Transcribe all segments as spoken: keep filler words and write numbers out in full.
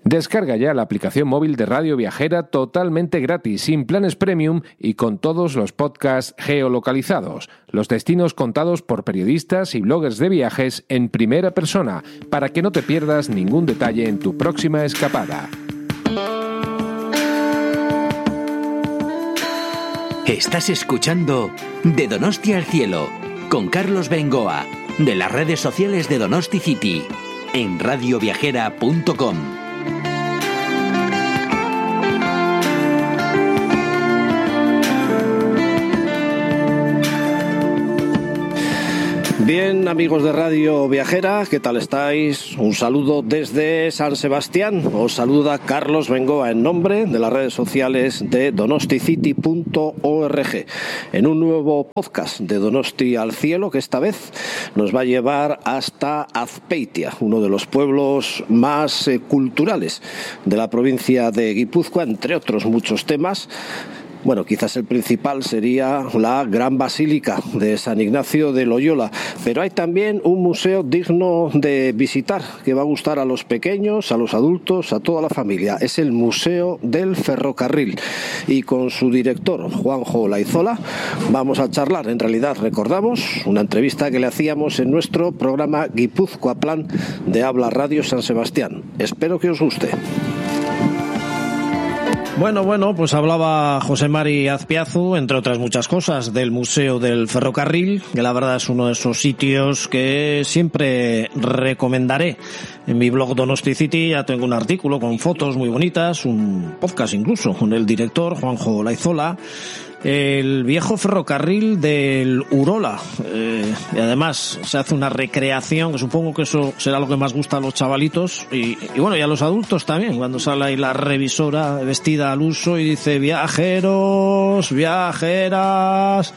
Descarga ya la aplicación móvil de Radio Viajera totalmente gratis, sin planes premium y con todos los podcasts geolocalizados, los destinos contados por periodistas y bloggers de viajes en primera persona, para que no te pierdas ningún detalle en tu próxima escapada. Estás escuchando De Donosti al Cielo, con Carlos Bengoa, de las redes sociales de Donosti City, en radio viajera punto com. Bien, amigos de Radio Viajera, ¿qué tal estáis? Un saludo desde San Sebastián. Os saluda Carlos Bengoa en nombre de las redes sociales de donosti city punto org en un nuevo podcast de Donosti al Cielo, que esta vez nos va a llevar hasta Azpeitia, uno de los pueblos más eh, culturales de la provincia de Guipúzcoa, entre otros muchos temas. Bueno, quizás el principal sería la Gran Basílica de San Ignacio de Loyola, pero hay también un museo digno de visitar que va a gustar a los pequeños, a los adultos, a toda la familia. Es el Museo del Ferrocarril y con su director, Juanjo Laizola, vamos a charlar. En realidad, recordamos una entrevista que le hacíamos en nuestro programa Guipúzcoa Plan de Habla Radio San Sebastián. Espero que os guste. Bueno, bueno, pues hablaba José Mari Azpiazu, entre otras muchas cosas, del Museo del Ferrocarril, que la verdad es uno de esos sitios que siempre recomendaré. En mi blog Donosti City ya tengo un artículo con fotos muy bonitas, un podcast incluso, con el director Juanjo Laizola. El viejo ferrocarril del Urola, eh, y además se hace una recreación, que supongo que eso será lo que más gusta a los chavalitos y, y bueno, y a los adultos también, cuando sale ahí la revisora vestida al uso y dice: viajeros, viajeras,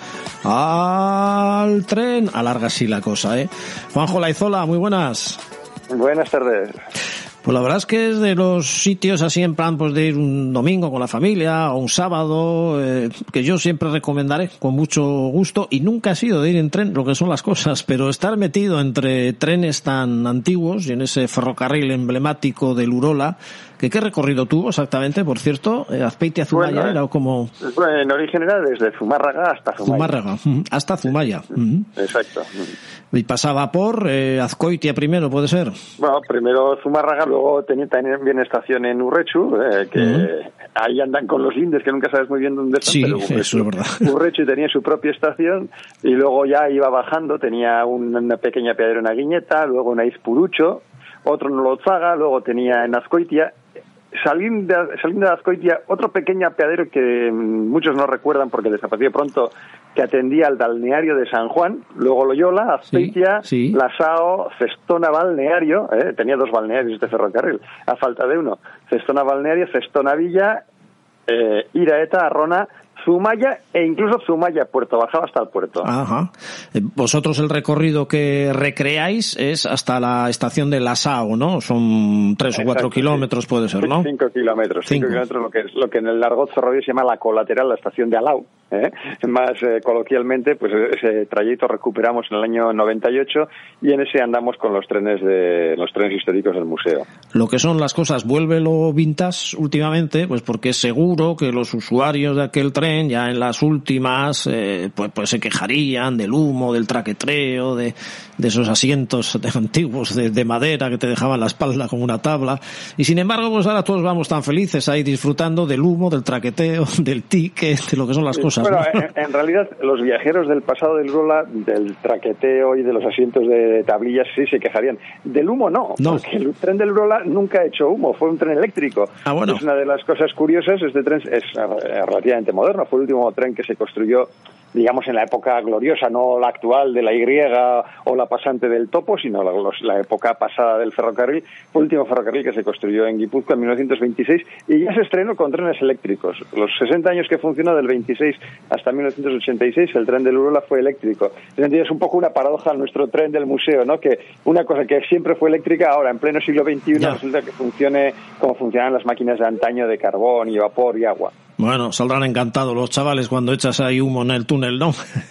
al tren. Alarga así la cosa, ¿eh? Juanjo Laizola, muy buenas. Buenas tardes. Pues la verdad es que es de los sitios así en plan pues de ir un domingo con la familia o un sábado, eh, que yo siempre recomendaré con mucho gusto, y nunca he sido de ir en tren, lo que son las cosas, pero estar metido entre trenes tan antiguos y en ese ferrocarril emblemático del Urola, que qué recorrido tuvo exactamente, por cierto, eh, Azpeitia Zumaya, bueno, era o como... Bueno, en origen era desde Zumárraga hasta Zumaya. Zumárraga, hasta Zumaya. Uh-huh. Exacto. Y pasaba por eh, Azcoitia primero, ¿puede ser? Bueno, primero Zumárraga, luego tenía también estación en Urrechu, eh, que uh-huh. ahí andan con los lindes, que nunca sabes muy bien dónde están. Sí, pero Urrechu, eso es verdad. Urrechu tenía su propia estación y luego ya iba bajando, tenía una pequeña piedra en Aguiñeta, luego en Aizpurucho, otro en Lotzaga, luego tenía en Azcoitia. Saliendo de, saliendo de Azcoitia, otro pequeño apeadero que muchos no recuerdan porque desapareció pronto, que atendía al balneario de San Juan, luego Loyola, Azpeitia, sí, sí. Lasao, Cestona Balneario, eh, tenía dos balnearios este ferrocarril, a falta de uno, Cestona Balneario, Cestona Villa, eh, Iraeta, Arrona, Zumaya e incluso Zumaya Puerto, bajaba hasta el puerto. Ajá. Vosotros el recorrido que recreáis es hasta la estación de Lasao, ¿no? Son tres o cuatro kilómetros, puede ser, ¿no? Cinco kilómetros, cinco, cinco kilómetros, lo que es lo que en el argot ferroviario se llama la colateral, la estación de Alau, ¿eh? Más eh, coloquialmente, pues ese trayecto recuperamos en el año noventa y ocho y en ese andamos con los trenes de los trenes históricos del museo. Lo que son las cosas, vuelve lo vintage últimamente, pues porque es seguro que los usuarios de aquel tren ya en las últimas eh, pues, pues se quejarían del humo, del traquetreo, de, de esos asientos de antiguos de, de madera que te dejaban la espalda como una tabla, y sin embargo pues ahora todos vamos tan felices ahí disfrutando del humo, del traqueteo, del ticket, de lo que son las cosas. Bueno, ¿no? en, en realidad los viajeros del pasado del Urola, del traqueteo y de los asientos de tablillas sí se quejarían. Del humo no, no. Porque el tren del Urola nunca ha hecho humo, fue un tren eléctrico. Ah, bueno. Es una de las cosas curiosas, este tren es relativamente moderno. Fue el último tren que se construyó, digamos, en la época gloriosa, no la actual de la Y o la pasante del Topo, sino la, la época pasada del ferrocarril. Fue el último ferrocarril que se construyó en Guipúzcoa en mil novecientos veintiséis y ya se estrenó con trenes eléctricos. Los sesenta años que funcionó, del veintiséis hasta mil novecientos ochenta y seis, el tren del Urola fue eléctrico. Es un poco una paradoja nuestro tren del museo, ¿no? Que una cosa que siempre fue eléctrica, ahora en pleno siglo veintiuno ya resulta que funcione como funcionaban las máquinas de antaño de carbón y vapor y agua. Bueno, saldrán encantados los chavales cuando echas ahí humo en el túnel, ¿no?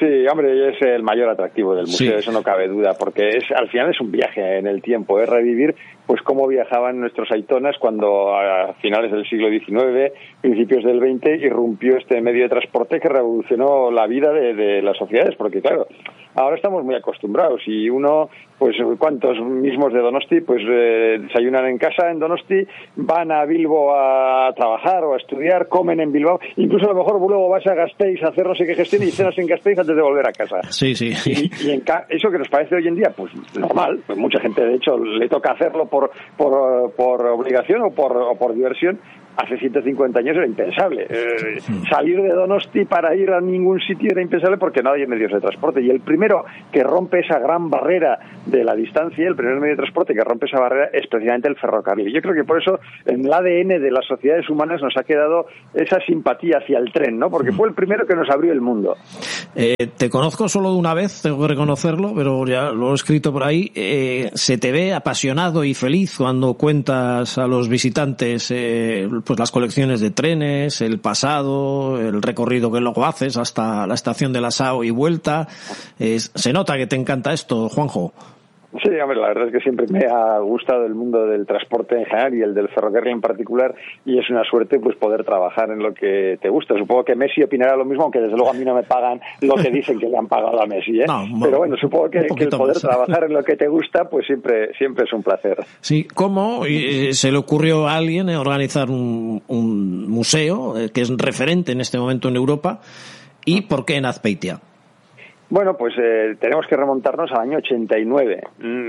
Sí, hombre, es el mayor atractivo del museo, sí. Eso no cabe duda, porque es al final es un viaje en el tiempo, es revivir pues cómo viajaban nuestros aitonas cuando a finales del siglo diecinueve, principios del veinte, irrumpió este medio de transporte que revolucionó la vida de, de las sociedades, porque claro, ahora estamos muy acostumbrados y uno, pues cuántos mismos de Donosti, pues eh, desayunan en casa en Donosti, van a Bilbo a trabajar o a estudiar, comen en Bilbao, incluso a lo mejor luego vas a Gasteiz a hacer no sé qué gestión y cenas en Gasteiz antes de volver a casa. Sí, sí. Y, y en ca- eso que nos parece hoy en día, pues normal, pues mucha gente de hecho le toca hacerlo por por, por obligación o por, o por diversión. Hace ciento cincuenta años era impensable. Eh, salir de Donosti para ir a ningún sitio era impensable porque no había medios de transporte. Y el primero que rompe esa gran barrera de la distancia, el primer medio de transporte que rompe esa barrera es precisamente el ferrocarril. Y yo creo que por eso en el A D N de las sociedades humanas nos ha quedado esa simpatía hacia el tren, ¿no? Porque fue el primero que nos abrió el mundo. Eh, te conozco solo de una vez, tengo que reconocerlo, pero ya lo he escrito por ahí. Eh, se te ve apasionado y feliz cuando cuentas a los visitantes eh, pues las colecciones de trenes, el pasado, el recorrido que luego haces hasta la estación de la S A O y vuelta. Eh, se nota que te encanta esto, Juanjo. Sí, hombre, la verdad es que siempre me ha gustado el mundo del transporte en general y el del ferrocarril en particular, y es una suerte pues poder trabajar en lo que te gusta. Supongo que Messi opinará lo mismo, aunque desde luego a mí no me pagan lo que dicen que le han pagado a Messi, ¿eh? No, pero bueno, supongo que, que el poder más. trabajar en lo que te gusta pues siempre siempre es un placer. Sí, ¿cómo eh, se le ocurrió a alguien organizar un, un museo eh, que es referente en este momento en Europa, y por qué en Azpeitia? Bueno, pues eh, tenemos que remontarnos al año ochenta y nueve.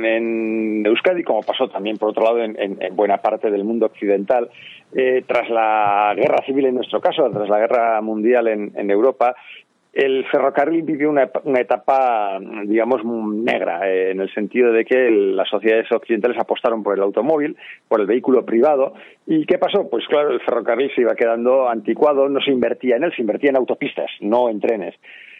En Euskadi, como pasó también, por otro lado, en, en, en buena parte del mundo occidental, eh, tras la guerra civil en nuestro caso, tras la guerra mundial en, en Europa, el ferrocarril vivió una, una etapa, digamos, negra, eh, en el sentido de que el, las sociedades occidentales apostaron por el automóvil, por el vehículo privado. ¿Y qué pasó? Pues claro, el ferrocarril se iba quedando anticuado, no se invertía en él, se invertía en autopistas, no en trenes.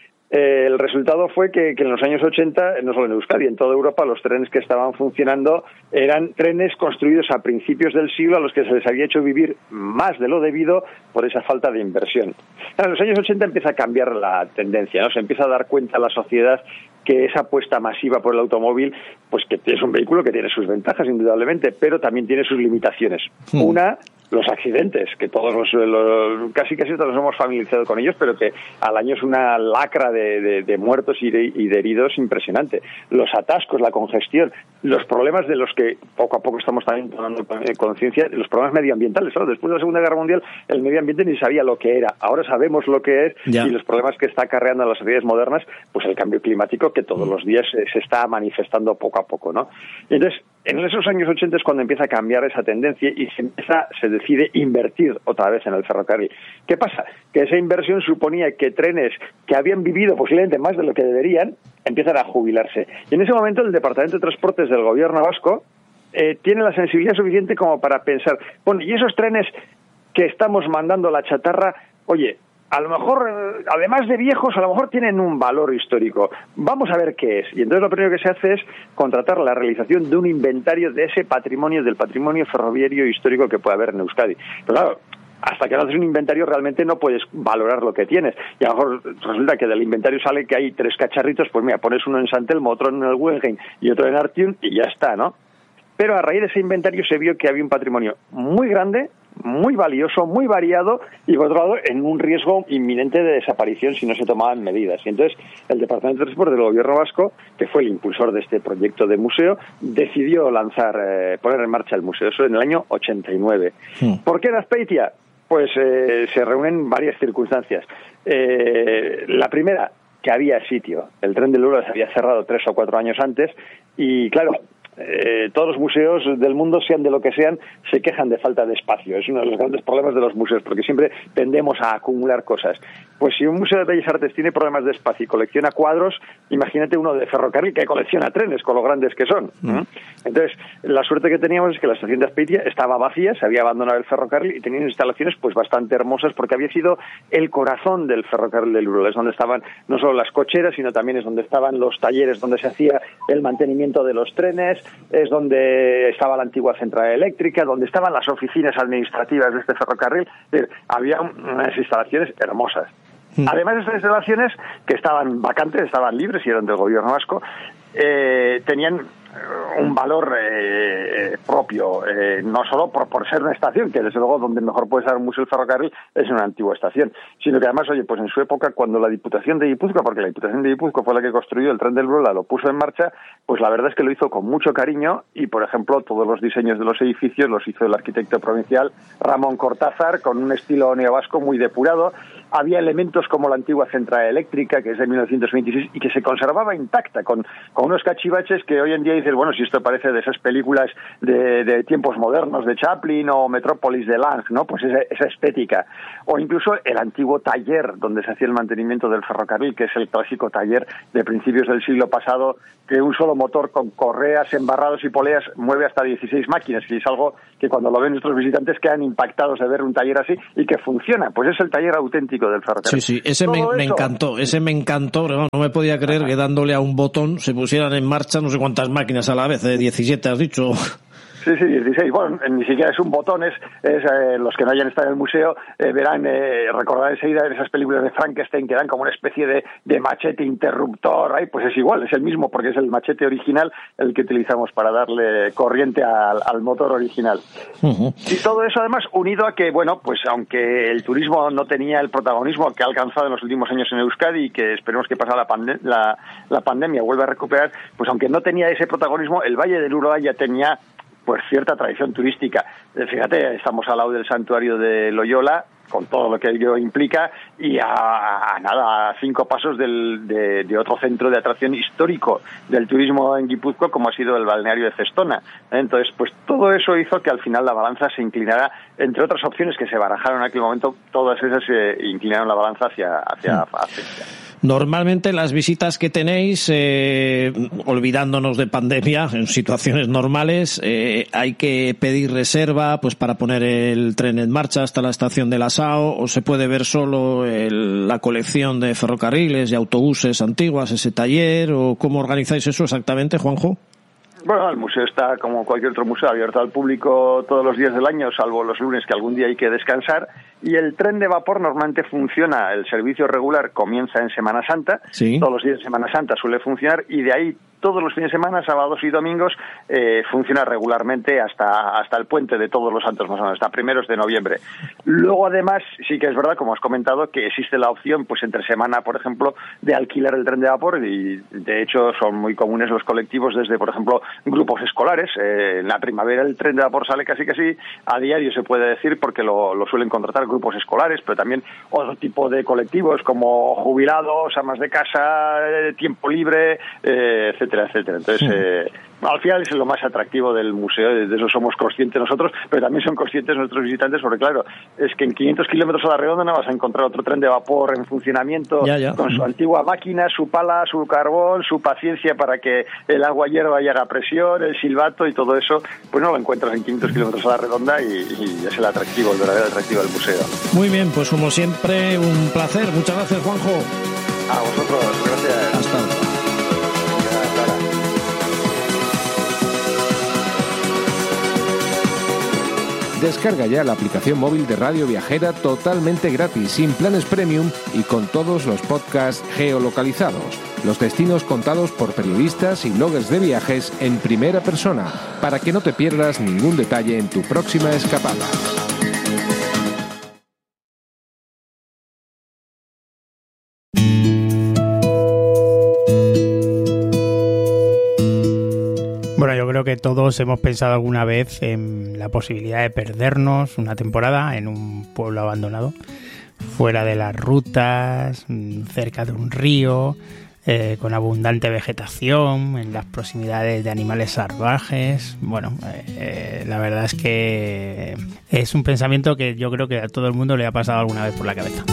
Eh, el resultado fue que, que en los años ochenta, no solo en Euskadi, en toda Europa, los trenes que estaban funcionando eran trenes construidos a principios del siglo a los que se les había hecho vivir más de lo debido por esa falta de inversión. En los años ochenta empieza a cambiar la tendencia, ¿no? Se empieza a dar cuenta la sociedad que esa apuesta masiva por el automóvil, pues que es un vehículo que tiene sus ventajas, indudablemente, pero también tiene sus limitaciones. Sí. Una, los accidentes, que todos los, los casi casi todos nos hemos familiarizado con ellos, pero que al año es una lacra de, de, de muertos y de, y de heridos impresionante. Los atascos, la congestión, los problemas de los que poco a poco estamos también tomando conciencia, los problemas medioambientales. ¿No? Después de la Segunda Guerra Mundial, el medio ambiente ni sabía lo que era. Ahora sabemos lo que es ya. Y los problemas que está acarreando a las sociedades modernas, pues el cambio climático que todos los días se, se está manifestando poco a poco, ¿no? Y entonces, en esos años ochenta es cuando empieza a cambiar esa tendencia y se empieza, se decide invertir otra vez en el ferrocarril. ¿Qué pasa? Que esa inversión suponía que trenes que habían vivido posiblemente más de lo que deberían, empiezan a jubilarse. Y en ese momento el Departamento de Transportes del Gobierno vasco eh, tiene la sensibilidad suficiente como para pensar, bueno, y esos trenes que estamos mandando a la chatarra, oye, a lo mejor, además de viejos, a lo mejor tienen un valor histórico. Vamos a ver qué es. Y entonces lo primero que se hace es contratar la realización de un inventario de ese patrimonio, del patrimonio ferroviario histórico que puede haber en Euskadi. Pero claro, hasta que no haces un inventario realmente no puedes valorar lo que tienes. Y a lo mejor resulta que del inventario sale que hay tres cacharritos, pues mira, pones uno en San Telmo, otro en el Guggenheim y otro en Artium y ya está, ¿no? Pero a raíz de ese inventario se vio que había un patrimonio muy grande, muy valioso, muy variado y, por otro lado, en un riesgo inminente de desaparición si no se tomaban medidas. Y entonces el Departamento de Transporte del Gobierno vasco, que fue el impulsor de este proyecto de museo, decidió lanzar, eh, poner en marcha el museo. Eso en el año ochenta y nueve. Sí. ¿Por qué en Azpeitia? Pues eh, se reúnen varias circunstancias. Eh, la primera, que había sitio. El tren de Lourdes se había cerrado tres o cuatro años antes y, claro, Eh, todos los museos del mundo, sean de lo que sean, se quejan de falta de espacio. Es uno de los grandes problemas de los museos, porque siempre tendemos a acumular cosas. Pues si un museo de Bellas Artes tiene problemas de espacio y colecciona cuadros, imagínate uno de ferrocarril que colecciona trenes, con lo grandes que son. Mm. ¿eh? Entonces, la suerte que teníamos es que la estación de Azpeitia estaba vacía, se había abandonado el ferrocarril y tenía instalaciones pues bastante hermosas, porque había sido el corazón del ferrocarril del Lourdes, donde estaban no solo las cocheras, sino también es donde estaban los talleres donde se hacía el mantenimiento de los trenes, es donde estaba la antigua central eléctrica, donde estaban las oficinas administrativas de este ferrocarril. Es decir, había unas instalaciones hermosas. Mm. Además, estas instalaciones, que estaban vacantes, estaban libres y eran del gobierno vasco, eh, tenían un valor eh, propio, eh, no solo por, por ser una estación, que desde luego donde mejor puede estar un museo del ferrocarril es una antigua estación, sino que además, oye, pues en su época, cuando la Diputación de Guipúzcoa, porque la Diputación de Guipúzcoa fue la que construyó el tren del Brola, lo puso en marcha, pues la verdad es que lo hizo con mucho cariño y, por ejemplo, todos los diseños de los edificios los hizo el arquitecto provincial Ramón Cortázar, con un estilo neovasco muy depurado. Había elementos como la antigua central eléctrica, que es de mil novecientos veintiséis, y que se conservaba intacta, con, con unos cachivaches que hoy en día dices, bueno, si esto parece de esas películas de, de tiempos modernos, de Chaplin o Metrópolis de Lange, ¿no? Pues esa, esa estética. O incluso el antiguo taller donde se hacía el mantenimiento del ferrocarril, que es el clásico taller de principios del siglo pasado, que un solo motor con correas, embarrados y poleas mueve hasta dieciséis máquinas, y es algo que cuando lo ven nuestros visitantes quedan impactados de ver un taller así y que funciona. Pues es el taller auténtico del ferrocarril. Sí, sí, ese me, me encantó, ese me encantó, pero no me podía creer Ajá. que dándole a un botón se pusieran en marcha no sé cuántas máquinas a la vez, de diecisiete has dicho. Sí, sí, dieciséis. Bueno, ni siquiera es un botón, es, es eh, los que no hayan estado en el museo eh, verán, eh, recordar enseguida en esas películas de Frankenstein que dan como una especie de, de machete interruptor, ¿eh? Pues es igual, es el mismo porque es el machete original el que utilizamos para darle corriente al, al motor original. Uh-huh. Y todo eso además unido a que, bueno, pues aunque el turismo no tenía el protagonismo que ha alcanzado en los últimos años en Euskadi y que esperemos que pasada la, pande- la, la pandemia vuelva a recuperar, pues aunque no tenía ese protagonismo, el Valle del Urola ya tenía pues cierta tradición turística. Fíjate, estamos al lado del santuario de Loyola, con todo lo que ello implica, y a, a nada, a cinco pasos del, de, de otro centro de atracción histórico del turismo en Guipúzcoa, como ha sido el balneario de Cestona. Entonces, pues todo eso hizo que al final la balanza se inclinara, entre otras opciones que se barajaron en aquel momento, todas esas se inclinaron la balanza hacia, hacia, hacia Normalmente las visitas que tenéis, eh, olvidándonos de pandemia, en situaciones normales, eh, hay que pedir reserva pues para poner el tren en marcha hasta la estación de la Sao, o se puede ver solo el, la colección de ferrocarriles y autobuses antiguas, ese taller, o ¿cómo organizáis eso exactamente, Juanjo? Bueno, el museo está, como cualquier otro museo, abierto al público todos los días del año, salvo los lunes, que algún día hay que descansar. Y el tren de vapor normalmente funciona, el servicio regular comienza en Semana Santa, sí. Todos los días de Semana Santa suele funcionar, y de ahí todos los fines de semana, sábados y domingos, eh, funciona regularmente hasta hasta el puente de Todos los Santos, más o menos, hasta primeros de noviembre. Luego, además, sí que es verdad, como has comentado, que existe la opción, pues entre semana, por ejemplo, de alquilar el tren de vapor, y de hecho son muy comunes los colectivos desde, por ejemplo, grupos escolares. Eh, en la primavera el tren de vapor sale casi casi a diario, se puede decir, porque lo, lo suelen contratar grupos escolares, pero también otro tipo de colectivos como jubilados, amas de casa, eh, tiempo libre, eh, etcétera, etcétera. Entonces, eh, al final es lo más atractivo del museo, de eso somos conscientes nosotros, pero también son conscientes nuestros visitantes, porque claro, es que en quinientos kilómetros a la redonda no vas a encontrar otro tren de vapor en funcionamiento, ya, ya. con su antigua máquina, su pala, su carbón, su paciencia para que el agua hierva y haga presión, el silbato y todo eso, pues no lo encuentras en quinientos kilómetros a la redonda, y, y es el atractivo, el verdadero atractivo del museo. Muy bien, pues como siempre, un placer. Muchas gracias, Juanjo. A vosotros, gracias. Hasta luego. Descarga ya la aplicación móvil de Radio Viajera totalmente gratis, sin planes premium y con todos los podcasts geolocalizados. Los destinos contados por periodistas y bloggers de viajes en primera persona, para que no te pierdas ningún detalle en tu próxima escapada. Bueno, yo creo que todos hemos pensado alguna vez en la posibilidad de perdernos una temporada en un pueblo abandonado, fuera de las rutas, cerca de un río, eh, con abundante vegetación, en las proximidades de animales salvajes. Bueno, eh, la verdad es que es un pensamiento que yo creo que a todo el mundo le ha pasado alguna vez por la cabeza.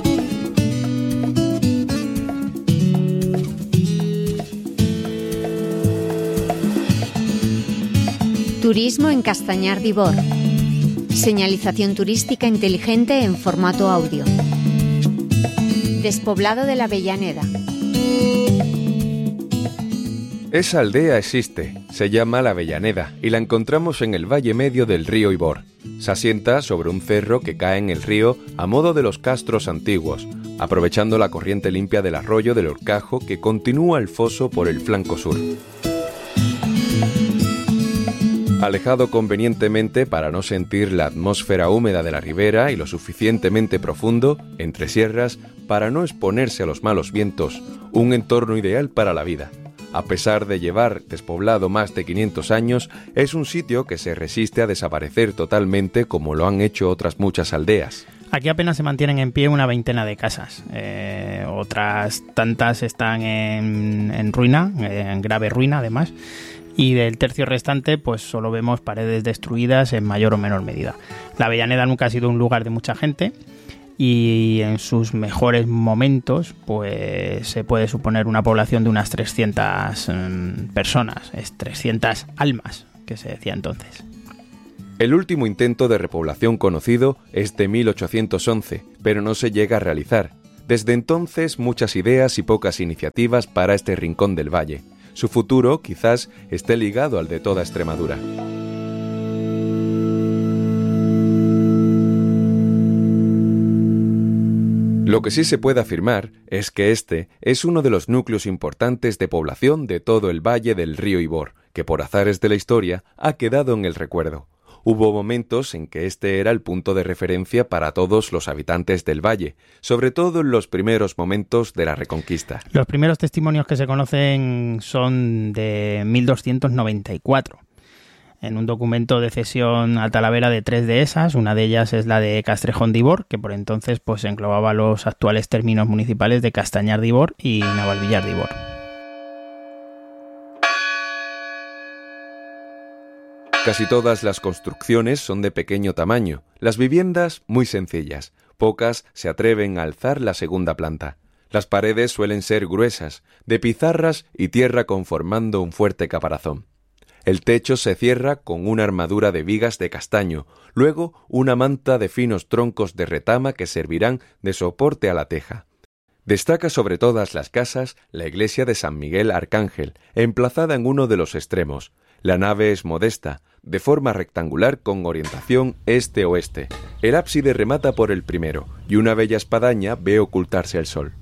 Turismo en Castañar de Ibor. Señalización turística inteligente en formato audio. Despoblado de la Avellaneda. Esa aldea existe, se llama La Avellaneda y la encontramos en el valle medio del río Ibor. Se asienta sobre un cerro que cae en el río a modo de los castros antiguos, aprovechando la corriente limpia del arroyo del Horcajo que continúa el foso por el flanco sur. Alejado convenientemente para no sentir la atmósfera húmeda de la ribera y lo suficientemente profundo, entre sierras, para no exponerse a los malos vientos, un entorno ideal para la vida. A pesar de llevar despoblado más de quinientos años, es un sitio que se resiste a desaparecer totalmente como lo han hecho otras muchas aldeas. Aquí apenas se mantienen en pie una veintena de casas. Eh, otras tantas están en, en ruina, en grave ruina además. Y del tercio restante pues solo vemos paredes destruidas en mayor o menor medida. La Avellaneda nunca ha sido un lugar de mucha gente y en sus mejores momentos pues se puede suponer una población de unas trescientas um, personas, es trescientas almas que se decía entonces. El último intento de repoblación conocido es de mil ochocientos once, pero no se llega a realizar. Desde entonces muchas ideas y pocas iniciativas para este rincón del valle. Su futuro quizás esté ligado al de toda Extremadura. Lo que sí se puede afirmar es que este es uno de los núcleos importantes de población de todo el valle del río Ibor, que por azares de la historia ha quedado en el recuerdo. Hubo momentos en que este era el punto de referencia para todos los habitantes del valle, sobre todo en los primeros momentos de la Reconquista. Los primeros testimonios que se conocen son de mil doscientos noventa y cuatro. En un documento de cesión a Talavera de tres dehesas, una de ellas es la de Castrejón de Ibor, que por entonces pues englobaba los actuales términos municipales de Castañar de Ibor y Navalvillar de Ibor. Casi todas las construcciones son de pequeño tamaño, las viviendas muy sencillas, pocas se atreven a alzar la segunda planta. Las paredes suelen ser gruesas, de pizarras y tierra conformando un fuerte caparazón. El techo se cierra con una armadura de vigas de castaño, luego una manta de finos troncos de retama que servirán de soporte a la teja. Destaca sobre todas las casas la iglesia de San Miguel Arcángel, emplazada en uno de los extremos. La nave es modesta, de forma rectangular con orientación este-oeste. El ábside remata por el primero y una bella espadaña ve ocultarse el sol.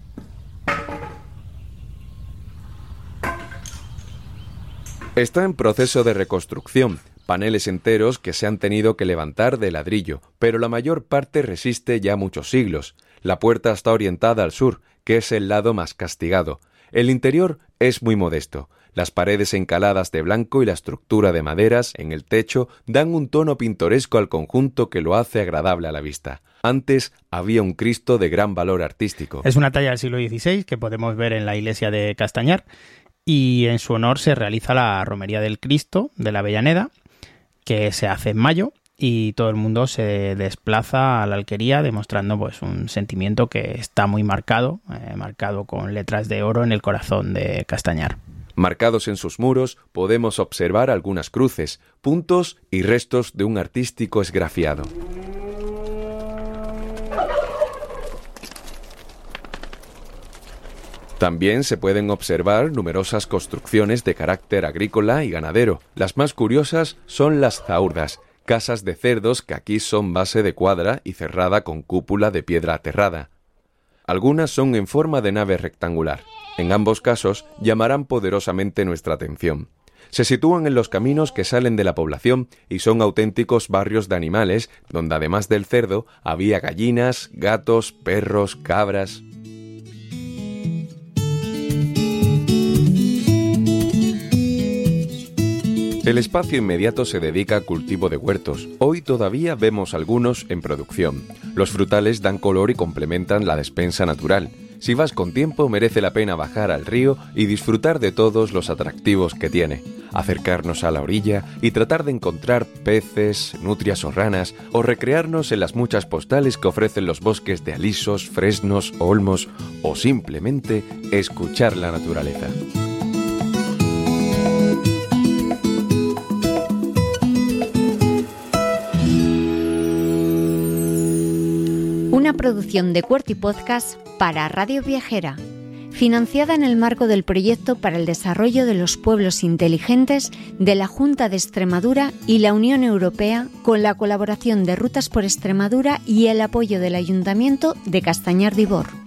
Está en proceso de reconstrucción, paneles enteros que se han tenido que levantar de ladrillo, pero la mayor parte resiste ya muchos siglos. La puerta está orientada al sur, que es el lado más castigado. El interior es muy modesto. Las paredes encaladas de blanco y la estructura de maderas en el techo dan un tono pintoresco al conjunto que lo hace agradable a la vista. Antes había un Cristo de gran valor artístico. Es una talla del siglo dieciséis que podemos ver en la iglesia de Castañar y en su honor se realiza la romería del Cristo de la Avellaneda, que se hace en mayo y todo el mundo se desplaza a la alquería demostrando pues un sentimiento que está muy marcado, eh, marcado con letras de oro en el corazón de Castañar. Marcados en sus muros podemos observar algunas cruces, puntos y restos de un artístico esgrafiado. También se pueden observar numerosas construcciones de carácter agrícola y ganadero. Las más curiosas son las zaurdas, casas de cerdos que aquí son base de cuadra y cerrada con cúpula de piedra aterrada. Algunas son en forma de nave rectangular. En ambos casos llamarán poderosamente nuestra atención. Se sitúan en los caminos que salen de la población y son auténticos barrios de animales, donde además del cerdo había gallinas, gatos, perros, cabras. El espacio inmediato se dedica al cultivo de huertos. Hoy todavía vemos algunos en producción. Los frutales dan color y complementan la despensa natural. Si vas con tiempo, merece la pena bajar al río y disfrutar de todos los atractivos que tiene. Acercarnos a la orilla y tratar de encontrar peces, nutrias o ranas, o recrearnos en las muchas postales que ofrecen los bosques de alisos, fresnos, olmos, o simplemente escuchar la naturaleza. Una producción de Cuerty Podcast para Radio Viajera, financiada en el marco del Proyecto para el Desarrollo de los Pueblos Inteligentes de la Junta de Extremadura y la Unión Europea, con la colaboración de Rutas por Extremadura y el apoyo del Ayuntamiento de Castañar de Ibor.